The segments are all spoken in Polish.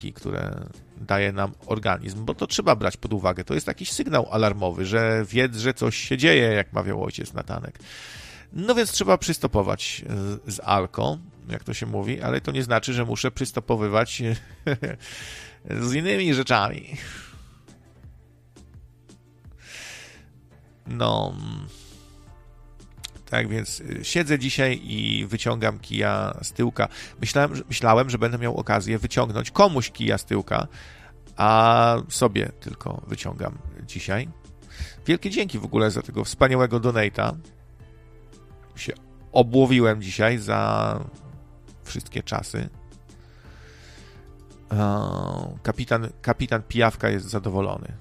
które daje nam organizm, bo to trzeba brać pod uwagę. To jest jakiś sygnał alarmowy, że wiedz, że coś się dzieje, jak mawiał ojciec Natanek. No więc trzeba przystopować z alko, jak to się mówi, ale to nie znaczy, że muszę przystopowywać z innymi rzeczami. No, tak więc siedzę dzisiaj i wyciągam kija z tyłka. Myślałem, że będę miał okazję wyciągnąć komuś kija z tyłka, a sobie tylko wyciągam dzisiaj. Wielkie dzięki w ogóle za tego wspaniałego donate'a. Się obłowiłem dzisiaj za wszystkie czasy. Kapitan Pijawka jest zadowolony.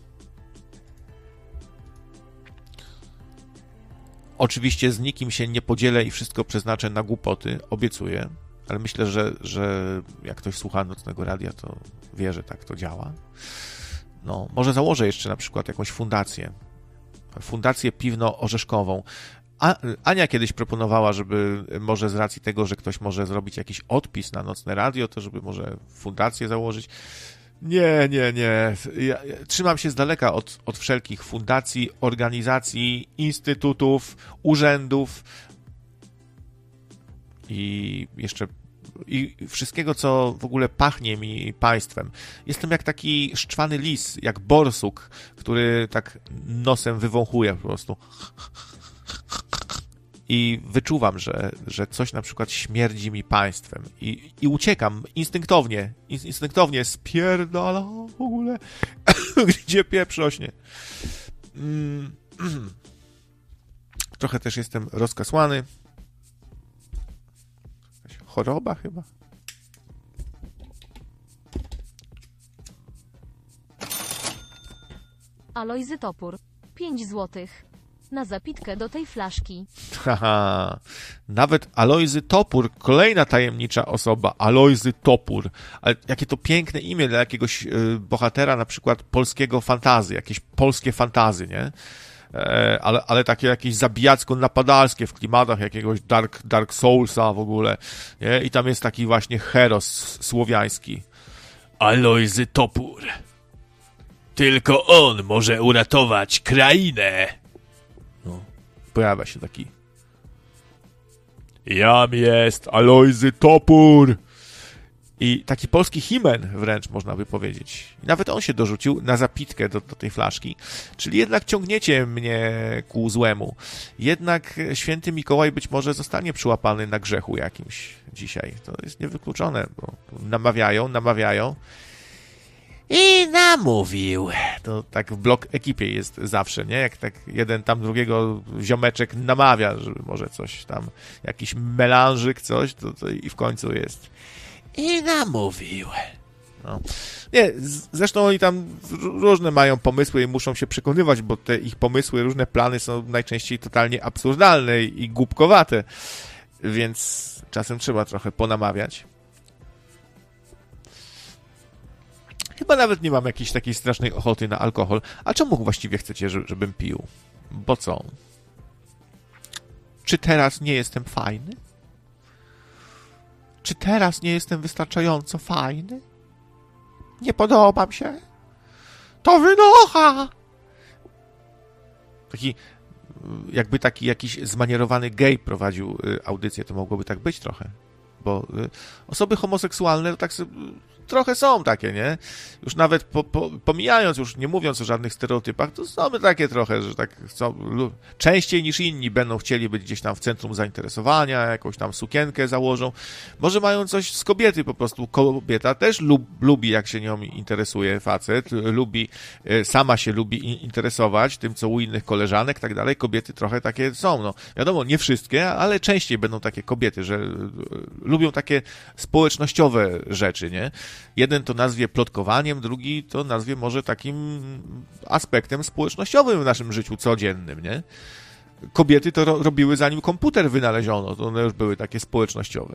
Oczywiście z nikim się nie podzielę i wszystko przeznaczę na głupoty, obiecuję, ale myślę, że jak ktoś słucha Nocnego Radia, to wie, że tak to działa. No, może założę jeszcze na przykład jakąś fundację piwno-orzeszkową. Ania kiedyś proponowała, żeby może z racji tego, że ktoś może zrobić jakiś odpis na Nocne Radio, to żeby może fundację założyć. Nie. Ja trzymam się z daleka od wszelkich fundacji, organizacji, instytutów, urzędów i jeszcze i wszystkiego, co w ogóle pachnie mi państwem. Jestem jak taki szczwany lis, jak borsuk, który tak nosem wywąchuje po prostu. I wyczuwam, że coś na przykład śmierdzi mi państwem i uciekam instynktownie spierdalam w ogóle, gdzie pieprz rośnie. Trochę też jestem rozkasłany. Jakaś choroba chyba. Alojzy Topór, 5 złotych. Na zapitkę do tej flaszki. Haha, nawet Alojzy Topór, kolejna tajemnicza osoba, Alojzy Topór. Ale jakie to piękne imię dla jakiegoś bohatera, na przykład polskiego fantasy, jakieś polskie fantasy, nie? Ale takie jakieś zabijacko-napadalskie w klimatach jakiegoś Dark Soulsa w ogóle, nie? I tam jest taki właśnie heros słowiański. Alojzy Topór. Tylko on może uratować krainę. No, pojawia się taki. Jam jest Alojzy Topór. I taki polski Himen wręcz można by powiedzieć. I nawet on się dorzucił na zapitkę do tej flaszki. Czyli jednak ciągniecie mnie ku złemu. Jednak święty Mikołaj być może zostanie przyłapany na grzechu jakimś dzisiaj. To jest niewykluczone, bo namawiają. I namówił. To tak w blok ekipie jest zawsze, nie? Jak tak jeden tam drugiego ziomeczek namawia, żeby może coś tam, jakiś melanżyk, coś, to i w końcu jest. I namówił. No. Nie, zresztą oni tam różne mają pomysły i muszą się przekonywać, bo te ich pomysły, różne plany są najczęściej totalnie absurdalne i głupkowate, więc czasem trzeba trochę ponamawiać. Chyba nawet nie mam jakiejś takiej strasznej ochoty na alkohol. A czemu właściwie chcecie, żebym pił? Bo co? Czy teraz nie jestem fajny? Czy teraz nie jestem wystarczająco fajny? Nie podobam się? To wynocha! Jakby taki jakiś zmanierowany gej prowadził audycję, to mogłoby tak być trochę. Bo osoby homoseksualne to tak sobie trochę są takie, nie? Już nawet pomijając, już nie mówiąc o żadnych stereotypach, to są takie trochę, że tak chcą, częściej niż inni będą chcieli być gdzieś tam w centrum zainteresowania, jakąś tam sukienkę założą. Może mają coś z kobiety po prostu. Kobieta też lubi, jak się nią interesuje facet, sama się lubi interesować tym, co u innych koleżanek, tak dalej. Kobiety trochę takie są, no. Wiadomo, nie wszystkie, ale częściej będą takie kobiety, że lubią takie społecznościowe rzeczy, nie? Jeden to nazwie plotkowaniem, drugi to nazwie może takim aspektem społecznościowym w naszym życiu codziennym, nie? Kobiety to robiły zanim komputer wynaleziono, to one już były takie społecznościowe.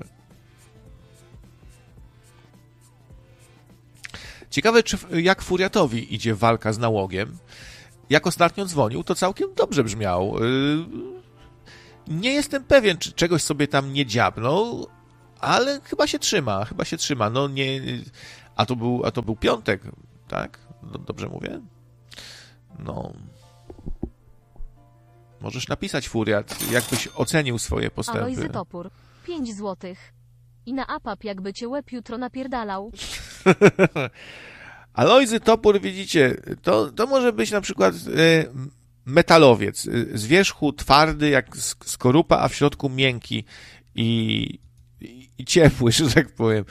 Ciekawe, jak Furiatowi idzie walka z nałogiem. Jak ostatnio dzwonił, to całkiem dobrze brzmiał. Nie jestem pewien, czy czegoś sobie tam nie dziabnął, ale chyba się trzyma. No nie, A to był piątek, tak? Dobrze mówię? No. Możesz napisać, Furiat, jakbyś ocenił swoje postępy. Alojzy Topór, 5 złotych. I na APAP jakby cię łeb jutro napierdalał. Alojzy Topór, widzicie, to może być na przykład metalowiec. Z wierzchu twardy jak skorupa, a w środku miękki i ciepły, że tak powiem.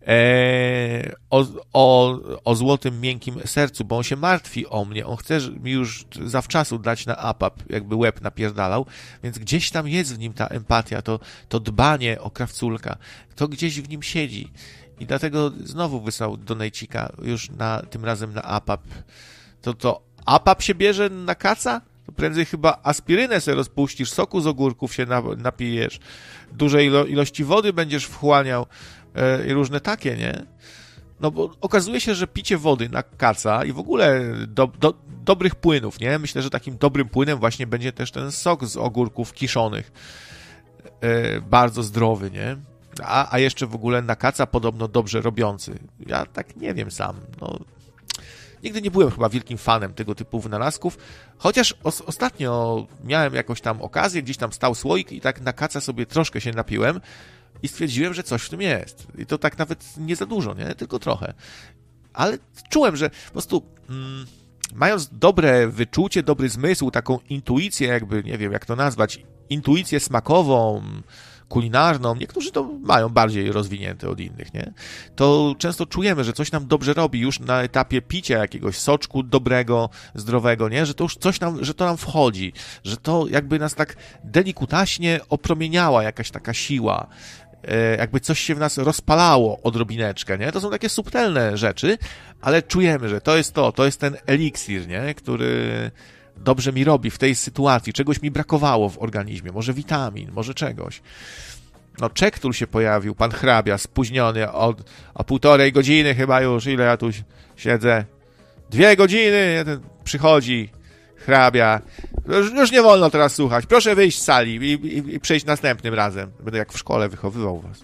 O złotym, miękkim sercu, bo on się martwi o mnie. On chce mi już zawczasu dać na APAP, jakby łeb napierdalał, więc gdzieś tam jest w nim ta empatia, to dbanie o krawculka. To gdzieś w nim siedzi. I dlatego znowu wysłał donejcika, już tym razem na APAP. To APAP się bierze na kaca? To prędzej chyba aspirynę sobie rozpuścisz, soku z ogórków się napijesz, duże ilości wody będziesz wchłaniał i różne takie, nie? No bo okazuje się, że picie wody na kaca i w ogóle dobrych płynów, nie? Myślę, że takim dobrym płynem właśnie będzie też ten sok z ogórków kiszonych. Bardzo zdrowy, nie? A jeszcze w ogóle na kaca podobno dobrze robiący. Ja tak nie wiem sam, no. Nigdy nie byłem chyba wielkim fanem tego typu wynalazków, chociaż ostatnio miałem jakąś tam okazję, gdzieś tam stał słoik i tak na kaca sobie troszkę się napiłem i stwierdziłem, że coś w tym jest. I to tak nawet nie za dużo, nie? Tylko trochę. Ale czułem, że po prostu mając dobre wyczucie, dobry zmysł, taką intuicję jakby, nie wiem jak to nazwać, intuicję smakową, kulinarną, niektórzy to mają bardziej rozwinięte od innych, nie? To często czujemy, że coś nam dobrze robi już na etapie picia jakiegoś soczku dobrego, zdrowego, nie? Że to już coś że to nam wchodzi, że to jakby nas tak delikutaśnie opromieniała jakaś taka siła, jakby coś się w nas rozpalało odrobineczkę, nie? To są takie subtelne rzeczy, ale czujemy, że to jest ten eliksir, nie? Który dobrze mi robi w tej sytuacji, czegoś mi brakowało w organizmie, może witamin, może czegoś. No, Czektul się pojawił, pan hrabia, spóźniony o 1,5 godziny chyba już, ile ja tu siedzę? 2 godziny, przychodzi hrabia. Już nie wolno teraz słuchać, proszę wyjść z sali i przejść następnym razem. Będę jak w szkole wychowywał was.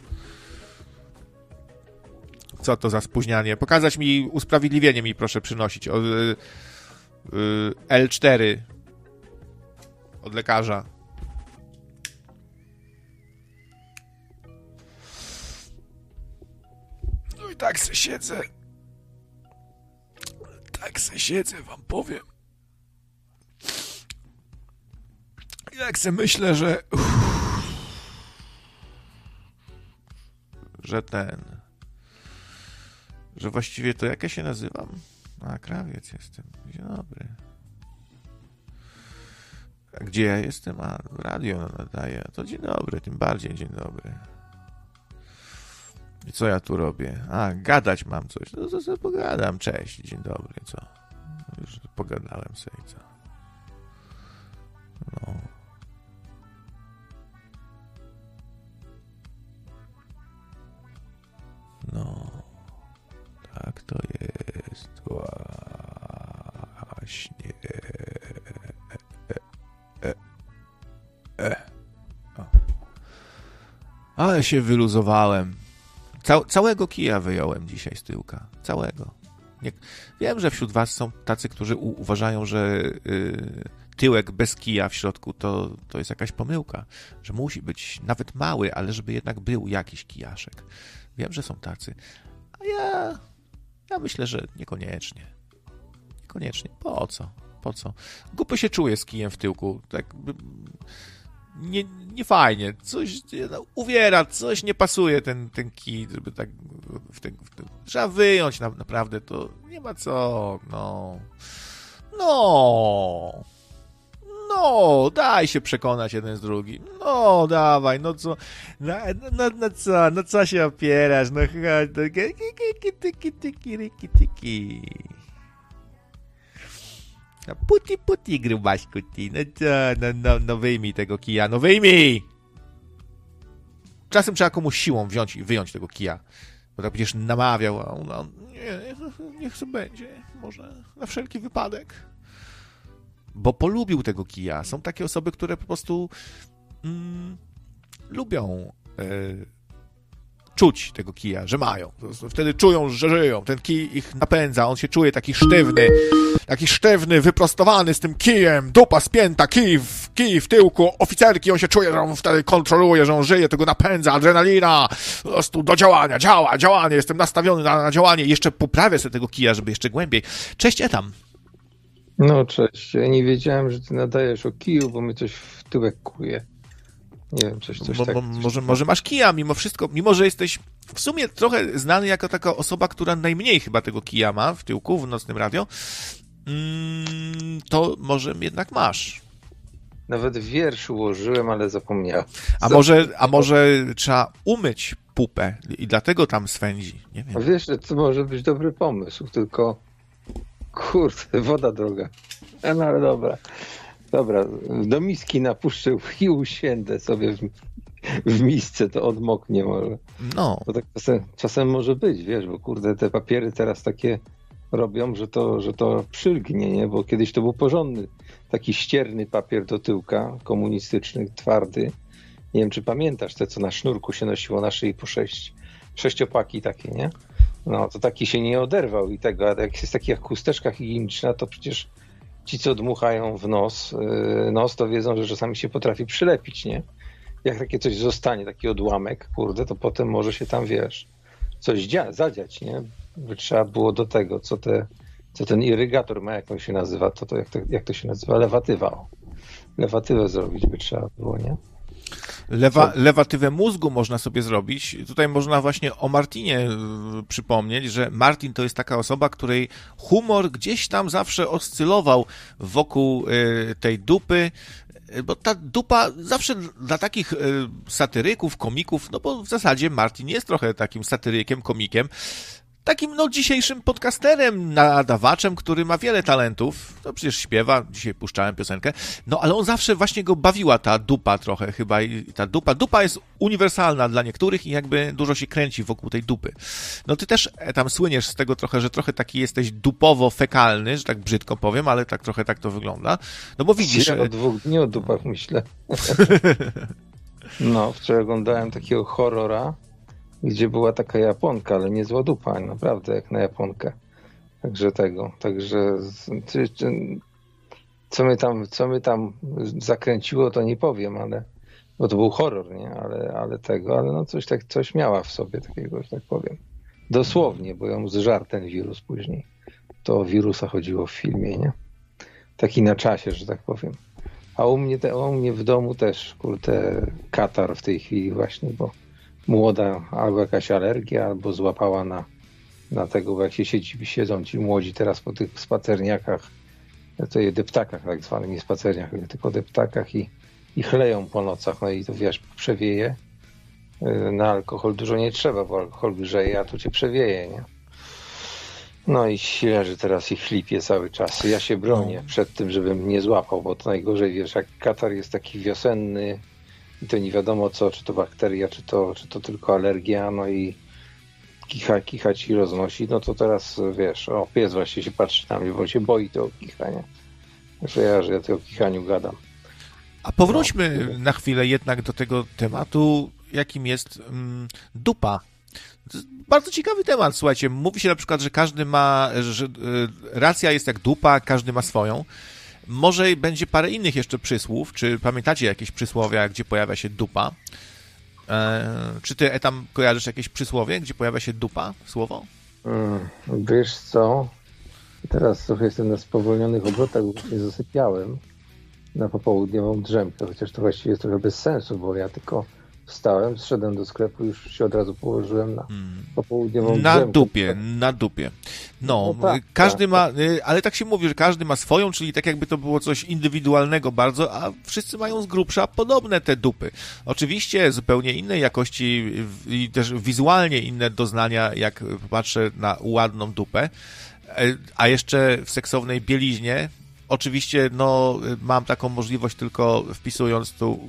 Co to za spóźnianie? Pokazać mi, usprawiedliwienie mi proszę przynosić. L4 od lekarza. No i tak se siedzę. Wam powiem. Jak se myślę, że właściwie to jak ja się nazywam? A, krawiec jestem. Dzień dobry. A gdzie ja jestem? A, radio nadaje. To dzień dobry, tym bardziej dzień dobry. I co ja tu robię? A, gadać mam coś. No to sobie pogadam. Cześć, dzień dobry, co? Już pogadałem sobie, co? No. No. Tak to jest. Właśnie. Ale się wyluzowałem. Całego kija wyjąłem dzisiaj z tyłka. Całego. Wiem, że wśród was są tacy, którzy uważają, że tyłek bez kija w środku to jest jakaś pomyłka. Że musi być nawet mały, ale żeby jednak był jakiś kijaszek. Wiem, że są tacy. A ja myślę, że niekoniecznie. Niekoniecznie. Po co? Głupio się czuję z kijem w tyłku. Tak nie fajnie. Coś uwiera, coś nie pasuje ten kij, żeby tak trzeba wyjąć naprawdę, to nie ma co. No, daj się przekonać jeden z drugim. No, dawaj, no co, no co się opierasz, no chodź, tiki. No, puti, grubaśku, ty, no co, no wyjmij tego kija, no wyjmij! Czasem trzeba komuś siłą wziąć i wyjąć tego kija, bo tak będziesz namawiał, a on, nie, niech to będzie, może na wszelki wypadek. Bo polubił tego kija. Są takie osoby, które po prostu lubią czuć tego kija, że mają. Wtedy czują, że żyją. Ten kij ich napędza, on się czuje taki sztywny, wyprostowany z tym kijem, dupa spięta, kij w tyłku, oficerki, on się czuje, że on wtedy kontroluje, że on żyje, tego napędza, adrenalina, po prostu do działania, działanie, jestem nastawiony na działanie i jeszcze poprawię sobie tego kija, żeby jeszcze głębiej. Cześć, Etam. No cześć, ja nie wiedziałem, że ty nadajesz o kiju, bo mnie coś w tyłek kuje. Nie wiem, coś tak. Może masz kija mimo wszystko, mimo że jesteś w sumie trochę znany jako taka osoba, która najmniej chyba tego kija ma w tyłku, w Nocnym Radio, to może jednak masz. Nawet wiersz ułożyłem, ale zapomniałem. A może trzeba umyć pupę i dlatego tam swędzi, nie wiem. Wiesz, to może być dobry pomysł, tylko kurde, woda droga. No ale dobra, do miski napuszczę i usiędę sobie w misce, to odmoknie może. No. To tak czasem może być, wiesz, bo kurde, te papiery teraz takie robią, że to przylgnie, nie? Bo kiedyś to był porządny, taki ścierny papier do tyłka, komunistyczny, twardy. Nie wiem, czy pamiętasz te, co na sznurku się nosiło na szyi po sześciopaki takie, nie? No, to taki się nie oderwał i tego, a jak jest taki jak chusteczka higieniczna, to przecież ci, co dmuchają w nos, to wiedzą, że czasami się potrafi przylepić, nie? Jak takie coś zostanie, taki odłamek, kurde, to potem może się tam, wiesz, coś zadziać, nie? By trzeba było do tego, co ten irygator ma, jak on się nazywa, jak to się nazywa? Lewatywa. O. Lewatywę zrobić by trzeba było, nie? Lewatywę mózgu można sobie zrobić. Tutaj można właśnie o Martinie przypomnieć, że Martin to jest taka osoba, której humor gdzieś tam zawsze oscylował wokół tej dupy, bo ta dupa zawsze dla takich satyryków, komików, no bo w zasadzie Martin jest trochę takim satyrykiem, komikiem, takim dzisiejszym podcasterem, nadawaczem, który ma wiele talentów. To przecież śpiewa, dzisiaj puszczałem piosenkę. No ale on zawsze właśnie go bawiła ta dupa trochę chyba i ta dupa jest uniwersalna dla niektórych i jakby dużo się kręci wokół tej dupy. No ty też tam słyniesz z tego trochę, że trochę taki jesteś dupowo-fekalny, że tak brzydko powiem, ale tak trochę tak to wygląda. No bo widzisz... Ja od 2 dni o dupach myślę. No, wczoraj oglądałem takiego horrora, gdzie była taka Japonka, ale niezła dupa, naprawdę, jak na Japonkę. Także co mnie tam zakręciło, to nie powiem, bo to był horror, nie? Ale no coś miała w sobie takiego, że tak powiem. Dosłownie, bo ją zżarł ten wirus później. To o wirusa chodziło w filmie, nie? Taki na czasie, że tak powiem. A u mnie w domu też, kurde, katar w tej chwili właśnie, bo młoda albo jakaś alergia, albo złapała na tego, bo jak się siedzą ci młodzi teraz po tych spacerniakach, to je deptakach tak zwanych, nie spacerniakach, tylko deptakach i chleją po nocach, no i to wiesz, przewieje. Na alkohol dużo nie trzeba, bo alkohol grzeje, a tu cię przewieje, nie? No i leży teraz i chlipie cały czas. Ja się bronię przed tym, żebym nie złapał, bo to najgorzej, wiesz, jak katar jest taki wiosenny, i to nie wiadomo co, czy to bakteria, czy to tylko alergia, no i kicha ci roznosi, no to teraz wiesz, pies właśnie się patrzy na mnie, bo się boi tego kichania. Że ja tego kichaniu gadam. A powróćmy na chwilę jednak do tego tematu, jakim jest dupa. To jest bardzo ciekawy temat, słuchajcie. Mówi się na przykład, że każdy ma, że racja jest jak dupa, każdy ma swoją. Może będzie parę innych jeszcze przysłów. Czy pamiętacie jakieś przysłowia, gdzie pojawia się dupa? Czy ty tam kojarzysz jakieś przysłowie, gdzie pojawia się dupa, słowo? Wiesz co? Teraz trochę jestem na spowolnionych obrotach, bo się zasypiałem na popołudniową drzemkę, chociaż to właściwie jest trochę bez sensu, bo ja tylko wstałem, zszedłem do sklepu, już się od razu położyłem na popołudniową drzemkę. Na dupie. No tak, każdy ma, ale tak się mówi, że każdy ma swoją, czyli tak jakby to było coś indywidualnego bardzo, a wszyscy mają z grubsza podobne te dupy. Oczywiście zupełnie innej jakości i też wizualnie inne doznania, jak patrzę na ładną dupę, a jeszcze w seksownej bieliźnie. Oczywiście, no, mam taką możliwość tylko wpisując tu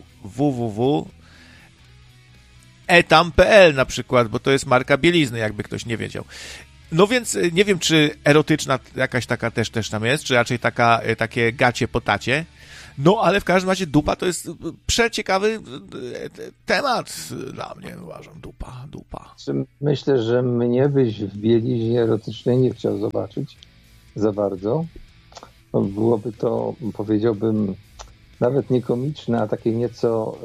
www.etam.pl na przykład, bo to jest marka bielizny, jakby ktoś nie wiedział. No więc nie wiem, czy erotyczna jakaś taka też tam jest, czy raczej takie gacie po tacie. No, ale w każdym razie dupa to jest przeciekawy temat dla mnie, uważam. Dupa. Myślę, że mnie byś w bieliźnie erotycznej nie chciał zobaczyć za bardzo. No, byłoby to, powiedziałbym, nawet nie komiczne, a takie nieco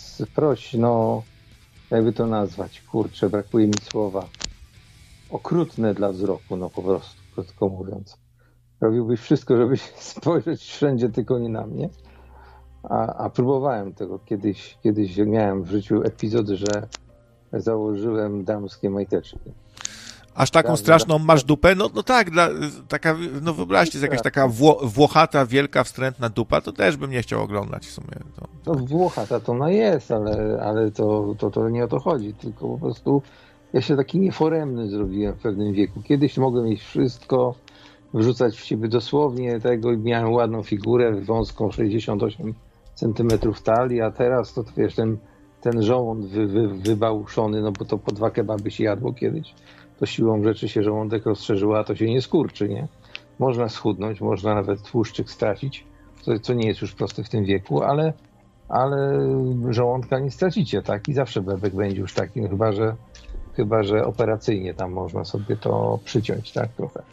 jakby to nazwać, kurczę, brakuje mi słowa. Okrutne dla wzroku, no po prostu, krótko mówiąc. Robiłbyś wszystko, żeby spojrzeć wszędzie, tylko nie na mnie. A próbowałem tego. Kiedyś miałem w życiu epizod, że założyłem damskie majteczki. Aż taką straszną masz dupę? No tak, taka, no wyobraźcie, jest jakaś taka włochata, wielka, wstrętna dupa, to też bym nie chciał oglądać w sumie. No włochata to ona jest, ale to nie o to chodzi, tylko po prostu ja się taki nieforemny zrobiłem w pewnym wieku. Kiedyś mogłem mieć wszystko, wrzucać w siebie dosłownie tego i miałem ładną figurę, wąską 68 centymetrów talii, a teraz to wiesz, ten żołąd wybałuszony, no bo to po 2 kebaby się jadło kiedyś. To siłą rzeczy się żołądek rozszerzyła, a to się nie skurczy, nie? Można schudnąć, można nawet tłuszczyk stracić, co nie jest już proste w tym wieku, ale żołądka nie stracicie, tak? I zawsze bebek będzie już taki, no chyba że operacyjnie tam można sobie to przyciąć, tak? Trochę.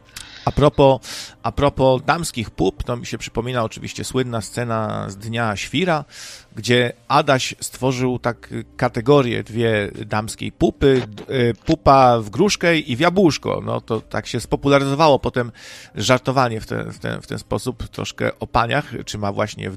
A propos damskich pup, to mi się przypomina oczywiście słynna scena z Dnia Świra, gdzie Adaś stworzył tak kategorie dwie damskiej pupy, pupa w gruszkę i w jabłuszko. No to tak się spopularyzowało potem żartowanie w ten sposób troszkę o paniach, czy ma właśnie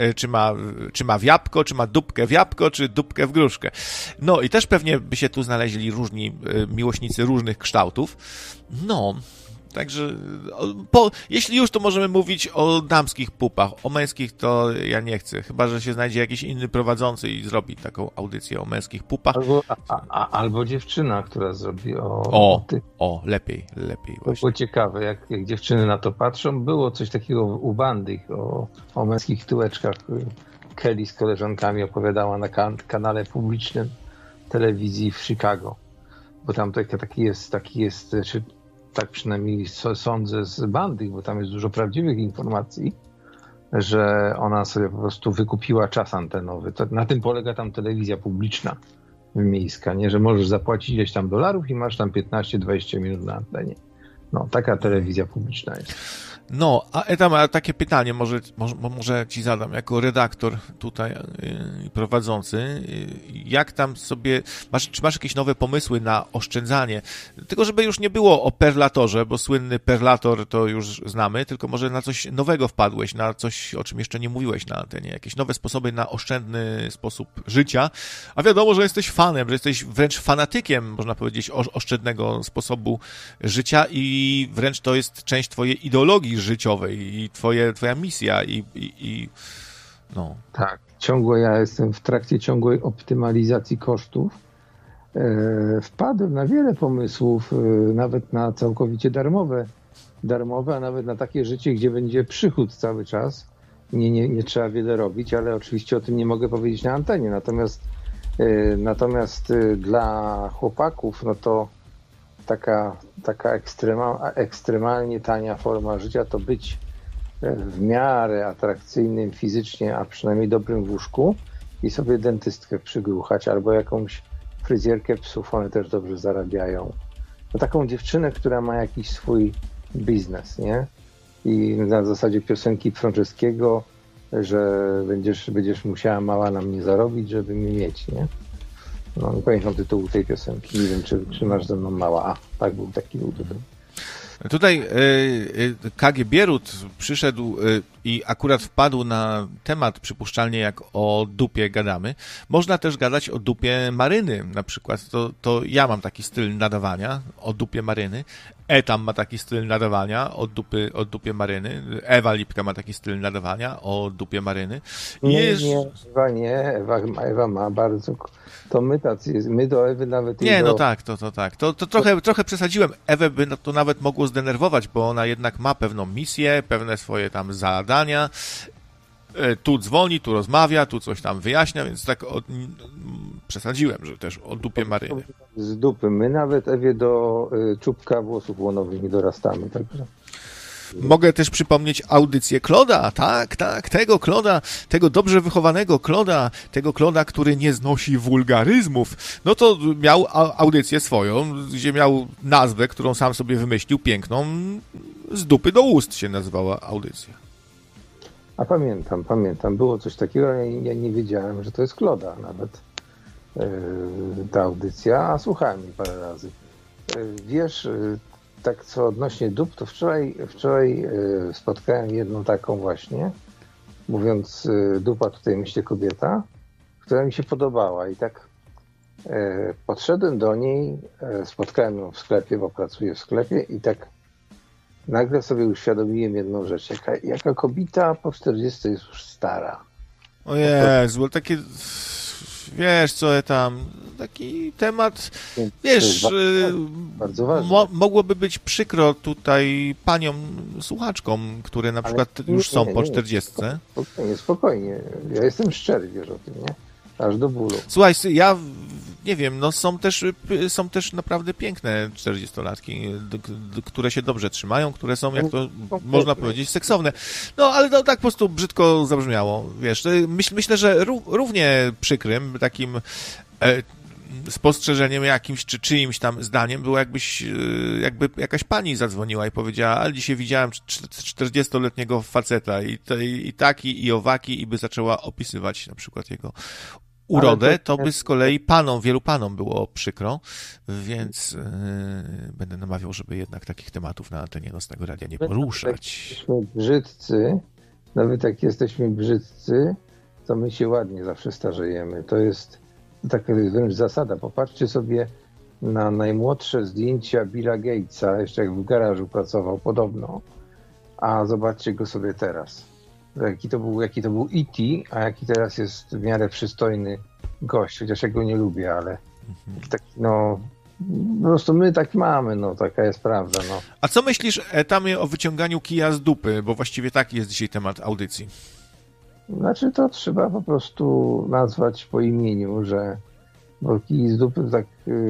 czy ma w jabłko, czy ma dupkę w jabłko, czy dupkę w gruszkę. No i też pewnie by się tu znaleźli różni miłośnicy różnych kształtów. No, także jeśli już, to możemy mówić o damskich pupach. O męskich to ja nie chcę. Chyba że się znajdzie jakiś inny prowadzący i zrobi taką audycję o męskich pupach. Albo dziewczyna, która zrobi tych. Lepiej To było ciekawe, jak dziewczyny na to patrzą. Było coś takiego u Bandy o męskich tyłeczkach. Kelly z koleżankami opowiadała na kanale publicznym telewizji w Chicago. Bo tam taki jest tak przynajmniej sądzę z Bandy, bo tam jest dużo prawdziwych informacji, że ona sobie po prostu wykupiła czas antenowy. Na tym polega tam telewizja publiczna miejska, nie? Że możesz zapłacić ileś tam dolarów i masz tam 15-20 minut na antenie. No, taka telewizja publiczna jest. No, a takie pytanie może ci zadam, jako redaktor tutaj i prowadzący. Jak tam sobie, czy masz jakieś nowe pomysły na oszczędzanie? Tylko żeby już nie było o perlatorze, bo słynny perlator to już znamy, tylko może na coś nowego wpadłeś, na coś, o czym jeszcze nie mówiłeś na antenie. Jakieś nowe sposoby na oszczędny sposób życia. A wiadomo, że jesteś fanem, że jesteś wręcz fanatykiem, można powiedzieć, oszczędnego sposobu życia i wręcz to jest część twojej ideologii życiowej i twoja misja i no. Tak, ja jestem w trakcie ciągłej optymalizacji kosztów. Wpadłem na wiele pomysłów, nawet na całkowicie darmowe, a nawet na takie życie, gdzie będzie przychód cały czas. Nie trzeba wiele robić, ale oczywiście o tym nie mogę powiedzieć na antenie. Natomiast dla chłopaków, no to taka ekstremalnie tania forma życia to być w miarę atrakcyjnym fizycznie, a przynajmniej dobrym w łóżku i sobie dentystkę przygruchać albo jakąś fryzjerkę psów, one też dobrze zarabiają. No taką dziewczynę, która ma jakiś swój biznes, nie? I na zasadzie piosenki Franceskiego, że będziesz musiała mała na mnie zarobić, żeby mnie mieć, nie? No, nie pamiętam tytułu tej piosenki. Nie wiem, czy masz ze mną mała. Tak był tytuł. Tutaj KG Bierut przyszedł i akurat wpadł na temat, przypuszczalnie jak o dupie gadamy. Można też gadać o dupie Maryny na przykład. To ja mam taki styl nadawania o dupie Maryny. Tam ma taki styl nadawania o dupie Maryny. Ewa Lipka ma taki styl nadawania o dupie Maryny. Ewa ma bardzo... To my do Ewy nawet... No tak. To trochę przesadziłem. Ewę by to nawet mogło zdenerwować, bo ona jednak ma pewną misję, pewne swoje tam zadania tu dzwoni, tu rozmawia, tu coś tam wyjaśnia, więc tak przesadziłem, że też o dupie Maryny. Z dupy. My nawet, Ewie, do czubka włosów łonowych nie dorastamy, także... Mogę też przypomnieć audycję Kloda, tak, tego Kloda, tego dobrze wychowanego Kloda, tego Kloda, który nie znosi wulgaryzmów. No to miał audycję swoją, gdzie miał nazwę, którą sam sobie wymyślił, piękną, z dupy do ust się nazywała audycja. A pamiętam, było coś takiego, ale ja nie wiedziałem, że to jest Kloda nawet, ta audycja, a słuchałem jej parę razy. Wiesz, tak co odnośnie dup, to wczoraj spotkałem jedną taką właśnie, mówiąc dupa, tutaj myślę kobieta, która mi się podobała i tak podszedłem do niej, spotkałem ją w sklepie, bo pracuję w sklepie i tak nagle sobie uświadomiłem jedną rzecz, jaka kobieta po 40 jest już stara. O Jezu, bo takie, wiesz co tam, taki temat, wiesz, bardzo ważny. Mogłoby być przykro tutaj paniom słuchaczkom, które na przykład już są po 40. Spokojnie. Ja jestem szczery, wiesz o tym, nie? Aż do bólu. Słuchaj, ja nie wiem, no są też naprawdę piękne 40-latki, które się dobrze trzymają, które są, jak to można powiedzieć, seksowne. No, ale to tak po prostu brzydko zabrzmiało, wiesz. Myślę, że równie przykrym takim spostrzeżeniem jakimś, czy czyimś tam zdaniem było jakby jakaś pani zadzwoniła i powiedziała, ale dzisiaj widziałem 40-letniego faceta i taki, i owaki, i by zaczęła opisywać na przykład jego urodę, to by z kolei wielu panom było przykro, więc będę namawiał, żeby jednak takich tematów na antenie Nocnego Radia nie poruszać. Jesteśmy brzydcy, nawet jak jesteśmy brzydcy, to my się ładnie zawsze starzejemy. To jest taka wręcz zasada. Popatrzcie sobie na najmłodsze zdjęcia Billa Gatesa, jeszcze jak w garażu pracował podobno, a zobaczcie go sobie teraz. Jaki to był E.T., a jaki teraz jest w miarę przystojny gość, chociaż ja go nie lubię, ale taki, no, po prostu my tak mamy, no, taka jest prawda, no. A co myślisz, Etamie, o wyciąganiu kija z dupy, bo właściwie taki jest dzisiaj temat audycji? Znaczy, to trzeba po prostu nazwać po imieniu, bo kij z dupy tak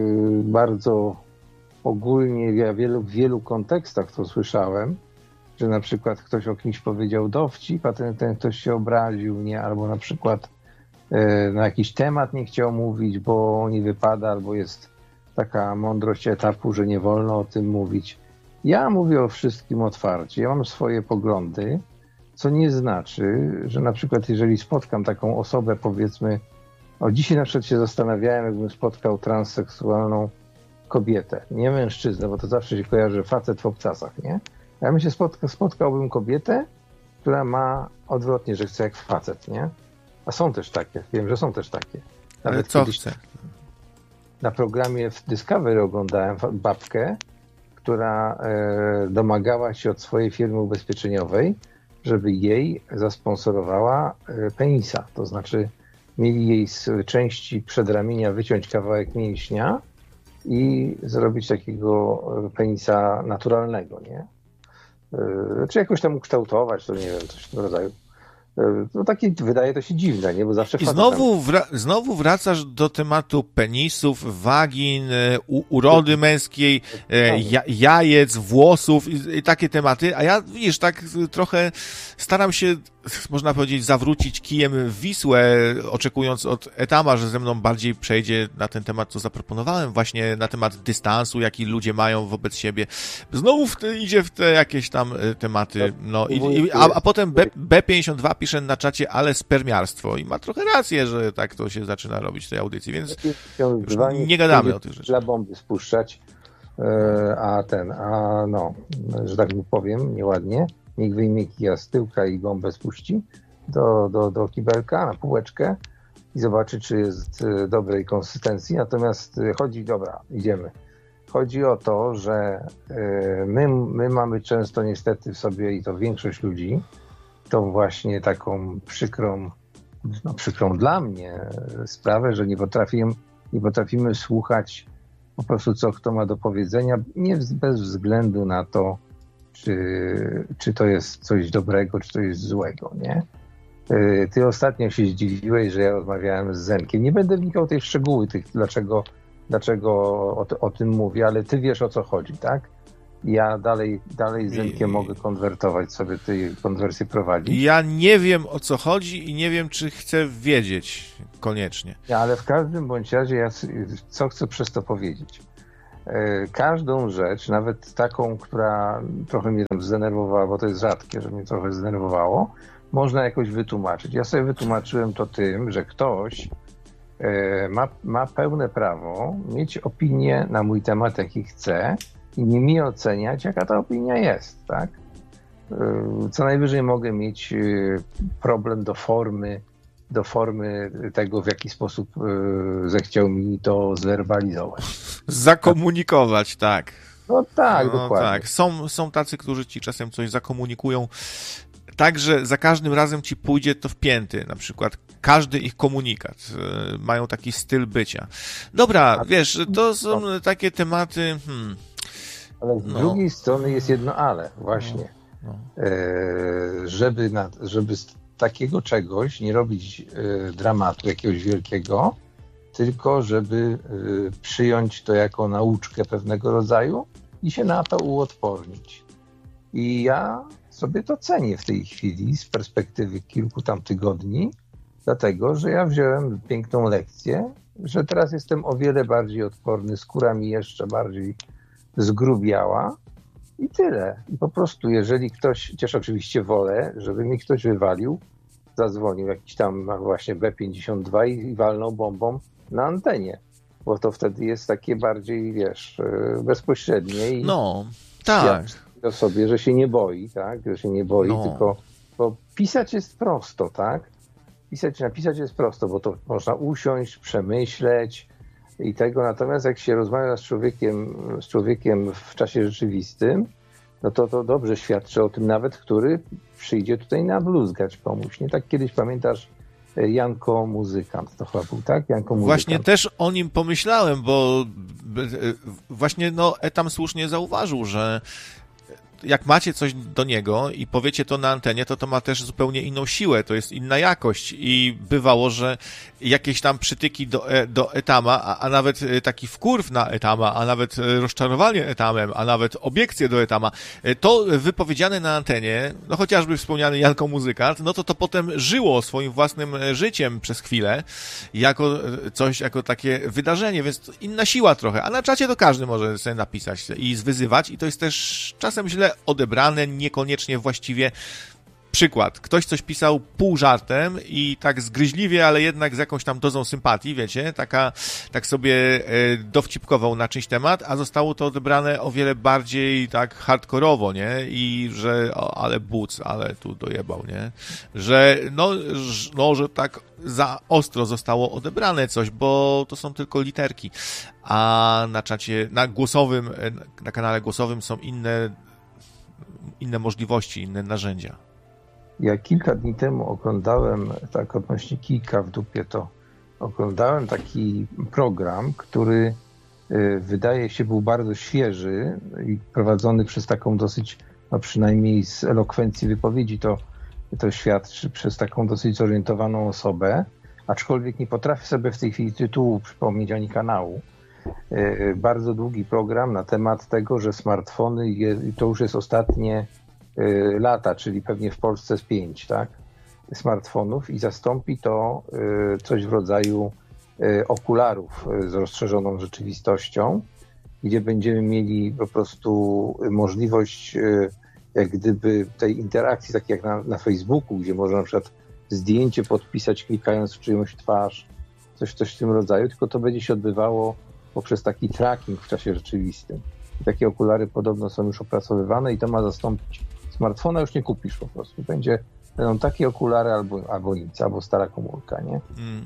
bardzo ogólnie, ja w wielu kontekstach to słyszałem, że na przykład ktoś o kimś powiedział dowcip, a ten ktoś się obraził, nie? Albo na przykład na jakiś temat nie chciał mówić, bo nie wypada, albo jest taka mądrość etapu, że nie wolno o tym mówić. Ja mówię o wszystkim otwarcie. Ja mam swoje poglądy, co nie znaczy, że na przykład jeżeli spotkam taką osobę, powiedzmy, dzisiaj na przykład się zastanawiałem, jakbym spotkał transseksualną kobietę, nie mężczyznę, bo to zawsze się kojarzy facet w obcasach, nie? Ja bym się spotkałbym kobietę, która ma odwrotnie, że chce jak facet, nie? A są też takie, wiem, że są też takie. Ale co chce? Na programie w Discovery oglądałem babkę, która domagała się od swojej firmy ubezpieczeniowej, żeby jej zasponsorowała penisa. To znaczy mieli jej z części przedramienia wyciąć kawałek mięśnia i zrobić takiego penisa naturalnego, nie? Czy jakoś tam ukształtować, to nie wiem, coś w tym rodzaju. No takie wydaje to się dziwne, nie? Bo zawsze i znowu wracasz do tematu penisów, wagin, urody męskiej, jajec, włosów i takie tematy, a ja, widzisz, tak trochę staram się, można powiedzieć, zawrócić kijem w Wisłę, oczekując od Etama, że ze mną bardziej przejdzie na ten temat, co zaproponowałem, właśnie na temat dystansu, jaki ludzie mają wobec siebie. Znowu idzie w te jakieś tam tematy, no a potem B52 pisze na czacie, ale spermiarstwo i ma trochę rację, że tak to się zaczyna robić w tej audycji, więc nie gadamy o tych rzeczach. Dla bomby spuszczać, że tak powiem, nieładnie, niech wyjmie kija z tyłka i bombę spuści do kibelka na półeczkę i zobaczy, czy jest dobrej konsystencji. Natomiast idziemy. Chodzi o to, że my mamy często niestety w sobie, i to większość ludzi, tą właśnie taką przykrą dla mnie sprawę, że nie potrafimy słuchać po prostu, co kto ma do powiedzenia, bez względu na to, czy to jest coś dobrego, czy to jest złego, nie? Ty ostatnio się zdziwiłeś, że ja rozmawiałem z Zenkiem. Nie będę wnikał w te szczegóły, dlaczego o tym mówię, ale ty wiesz, o co chodzi, tak? Ja dalej z Zenkiem mogę konwertować sobie, tej konwersję prowadzić. Ja nie wiem, o co chodzi i nie wiem, czy chcę wiedzieć koniecznie. Ale w każdym bądź razie co chcę przez to powiedzieć? Każdą rzecz, nawet taką, która trochę mnie tam zdenerwowała, bo to jest rzadkie, że mnie trochę zdenerwowało, można jakoś wytłumaczyć. Ja sobie wytłumaczyłem to tym, że ktoś ma pełne prawo mieć opinię na mój temat, jaki chce i nie mi oceniać, jaka ta opinia jest, tak? Co najwyżej mogę mieć problem do formy tego, w jaki sposób zechciał mi to zwerbalizować. Zakomunikować, tak. No tak, dokładnie. Tak. Są tacy, którzy ci czasem coś zakomunikują, tak, że za każdym razem ci pójdzie to w pięty, na przykład każdy ich komunikat. Mają taki styl bycia. Dobra, wiesz, to są takie tematy... Ale z drugiej strony jest jedno ale, właśnie. Żeby z takiego czegoś nie robić dramatu jakiegoś wielkiego, tylko żeby przyjąć to jako nauczkę pewnego rodzaju i się na to uodpornić. I ja sobie to cenię w tej chwili z perspektywy kilku tam tygodni, dlatego, że ja wziąłem piękną lekcję, że teraz jestem o wiele bardziej odporny, skóra mi jeszcze bardziej zgrubiała i tyle. I po prostu, jeżeli ktoś, chociaż oczywiście wolę, żeby mi ktoś wywalił, zadzwonił jakiś tam właśnie B52 i walnął bombą na antenie, bo to wtedy jest takie bardziej, wiesz, bezpośrednie i tak. O sobie, że się nie boi, tak, że się nie boi, tylko bo pisać jest prosto, tak, napisać jest prosto, bo to można usiąść, przemyśleć i tego, natomiast jak się rozmawia z człowiekiem w czasie rzeczywistym, no to dobrze świadczy o tym nawet, który przyjdzie tutaj nabluzgać komuś. Nie tak kiedyś pamiętasz Janko Muzykant, to chyba był, tak? Janko Muzykant. Właśnie też o nim pomyślałem, bo właśnie Etam słusznie zauważył, że jak macie coś do niego i powiecie to na antenie, to ma też zupełnie inną siłę, to jest inna jakość i bywało, że jakieś tam przytyki do Etama, a nawet taki wkurw na Etama, a nawet rozczarowanie Etamem, a nawet obiekcje do Etama, to wypowiedziane na antenie, chociażby wspomniany Janko Muzykant, to potem żyło swoim własnym życiem przez chwilę, jako takie wydarzenie, więc inna siła trochę, a na czacie to każdy może sobie napisać i zwyzywać i to jest też czasem źle odebrane, niekoniecznie właściwie. Przykład. Ktoś coś pisał pół żartem i tak zgryźliwie, ale jednak z jakąś tam dozą sympatii, wiecie, tak sobie dowcipkował na czyjś temat, a zostało to odebrane o wiele bardziej tak hardkorowo, nie? I że ale buc, ale tu dojebał, nie? Że że tak za ostro zostało odebrane coś, bo to są tylko literki, a na czacie, na kanale głosowym są inne możliwości, inne narzędzia. Ja kilka dni temu oglądałem, tak odnośnie kijka w dupie, to oglądałem taki program, który wydaje się był bardzo świeży i prowadzony przez taką dosyć, przynajmniej z elokwencji wypowiedzi to świadczy, przez taką dosyć zorientowaną osobę, aczkolwiek nie potrafię sobie w tej chwili tytułu przypomnieć ani kanału. Bardzo długi program na temat tego, że smartfony, to już jest ostatnie lata, czyli pewnie w Polsce z 5, tak, smartfonów i zastąpi to coś w rodzaju okularów z rozszerzoną rzeczywistością, gdzie będziemy mieli po prostu możliwość jak gdyby tej interakcji, tak jak na Facebooku, gdzie można na przykład zdjęcie podpisać klikając w czyjąś twarz, coś w tym rodzaju, tylko to będzie się odbywało poprzez taki tracking w czasie rzeczywistym. I takie okulary podobno są już opracowywane i to ma zastąpić smartfona, już nie kupisz po prostu. Będą takie okulary albo nic, albo stara komórka, nie?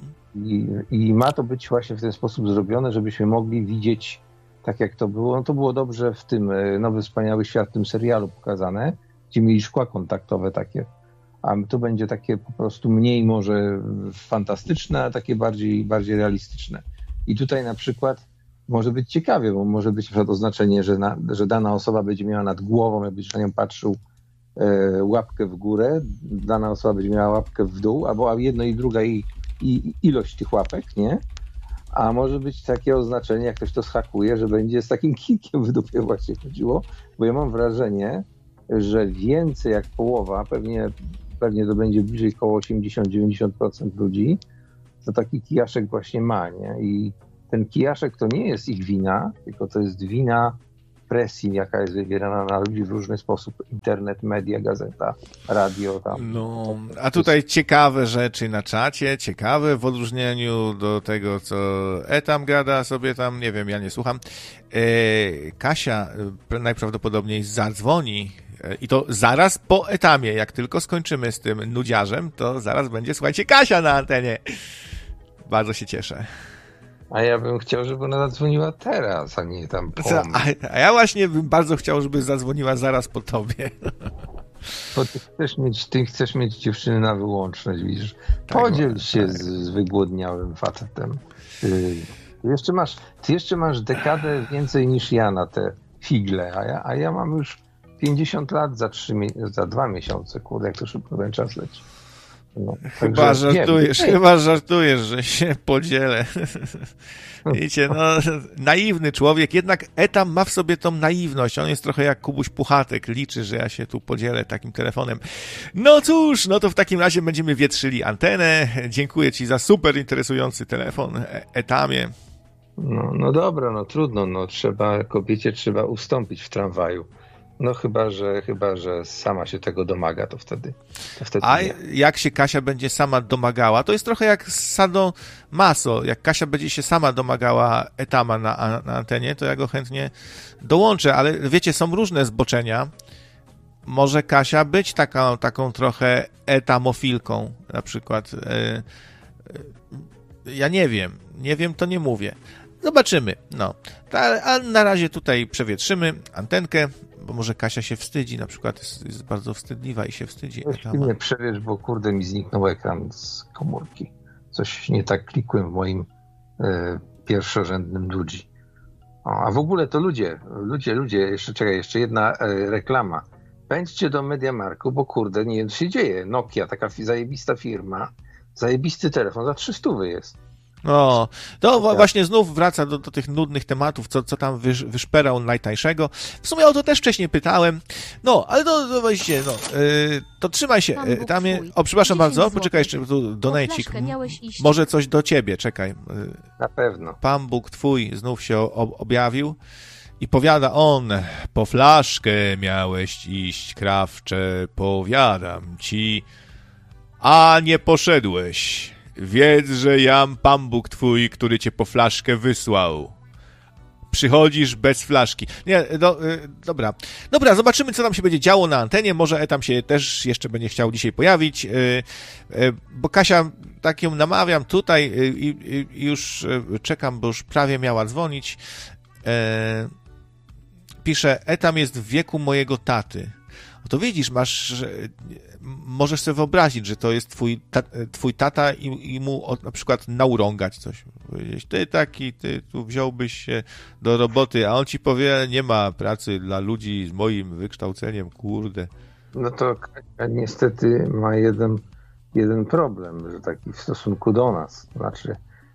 I ma to być właśnie w ten sposób zrobione, żebyśmy mogli widzieć tak jak to było. No to było dobrze w tym Nowy Wspaniały Świat, w tym serialu pokazane, gdzie mieli szkła kontaktowe takie, a tu będzie takie po prostu mniej może fantastyczne, a takie bardziej realistyczne. I tutaj na przykład może być ciekawie, bo może być na przykład oznaczenie, że dana osoba będzie miała nad głową, jak będziesz na nią patrzył, łapkę w górę, dana osoba będzie miała łapkę w dół, albo jedno i druga i ilość tych łapek, nie? A może być takie oznaczenie, jak ktoś to schakuje, że będzie z takim kikiem w dupie właśnie chodziło, bo ja mam wrażenie, że więcej jak połowa, pewnie to będzie bliżej około 80-90% ludzi, to taki kijaszek właśnie ma, nie? I ten kijaszek to nie jest ich wina, tylko to jest wina presji, jaka jest wywierana na ludzi w różny sposób. Internet, media, gazeta, radio. Tam. No, a tutaj ciekawe rzeczy na czacie, ciekawe w odróżnieniu do tego, co Etam gada sobie tam, nie wiem, ja nie słucham. Kasia najprawdopodobniej zadzwoni i to zaraz po Etamie, jak tylko skończymy z tym nudziarzem, to zaraz będzie, słuchajcie, Kasia na antenie. Bardzo się cieszę. A ja bym chciał, żeby ona zadzwoniła teraz, a nie tam po mnie. A ja właśnie bym bardzo chciał, żeby zadzwoniła zaraz po tobie. Bo ty chcesz mieć dziewczyny na wyłączność, widzisz. Podziel się z wygłodniałym facetem. Ty jeszcze masz dekadę więcej niż ja na te figle, a ja mam już 50 lat za 2 miesiące, kurde, jak to szybko ten czas leci. No, chyba żartujesz, że się podzielę. Wiecie, no, naiwny człowiek, jednak Etam ma w sobie tą naiwność. On jest trochę jak Kubuś Puchatek, liczy, że ja się tu podzielę takim telefonem. No cóż, no to w takim razie będziemy wietrzyli antenę. Dziękuję ci za super interesujący telefon, Etamie. No dobra, no trudno, no kobiecie trzeba ustąpić w tramwaju. No chyba, że sama się tego domaga, to wtedy A nie. jak się Kasia będzie sama domagała, to jest trochę jak sadomaso. Jak Kasia będzie się sama domagała Etama na antenie, to ja go chętnie dołączę, ale wiecie, są różne zboczenia. Może Kasia być taką trochę etamofilką, na przykład. Ja nie wiem, to nie mówię. Zobaczymy, no. A na razie tutaj przewietrzymy antenkę, bo może Kasia się wstydzi, na przykład jest bardzo wstydliwa i się wstydzi. Nie przewierz, bo kurde mi zniknął ekran z komórki. Coś nie tak klikłem w moim pierwszorzędnym ludzi. A w ogóle to ludzie, jeszcze jedna reklama. Pędźcie do Mediamarku, bo kurde, nie wiem co się dzieje. Nokia, taka zajebista firma, zajebisty telefon, za 300 jest. O, to właśnie znów wraca do tych nudnych tematów, co tam wyszperał najtańszego. W sumie o to też wcześniej pytałem. No, ale to właśnie, to trzymaj się. Tam przepraszam bardzo, poczekaj jeszcze, tu donejcik. Może coś do ciebie, czekaj. Na pewno. Pan Bóg twój znów się objawił i powiada on, po flaszkę miałeś iść, krawcze, powiadam ci, a nie poszedłeś. Wiedz, że jam Pan Bóg twój, który cię po flaszkę wysłał. Przychodzisz bez flaszki. Nie, dobra. Dobra, zobaczymy, co tam się będzie działo na antenie. Może Etam się też jeszcze będzie chciał dzisiaj pojawić, bo Kasia, tak ją namawiam tutaj i już czekam, bo już prawie miała dzwonić. Pisze, Etam jest w wieku mojego taty. No to widzisz, możesz sobie wyobrazić, że to jest twój tata i mu na przykład naurągać coś. Powiedzieć, ty tu wziąłbyś się do roboty, a on ci powie, nie ma pracy dla ludzi z moim wykształceniem, kurde. No to niestety ma jeden problem, że taki w stosunku do nas. Znaczy,